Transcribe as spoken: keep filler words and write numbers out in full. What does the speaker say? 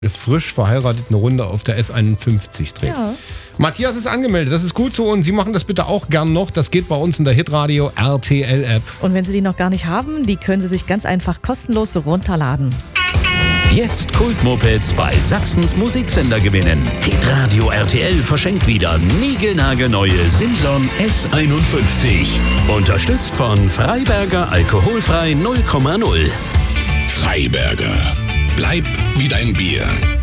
frisch verheiratet eine Runde auf der S einundfünfzig dreht. Ja. Matthias ist angemeldet, das ist gut so und Sie machen das bitte auch gern noch. Das geht bei uns in der Hitradio R T L-App. Und wenn Sie die noch gar nicht haben, die können Sie sich ganz einfach kostenlos runterladen. Jetzt Kultmopeds bei Sachsens Musiksender gewinnen. Hitradio R T L verschenkt wieder niegelnagelneue Simson S einundfünfzig. Unterstützt von Freiberger Alkoholfrei null Komma null. Freiberger, bleib wie dein Bier.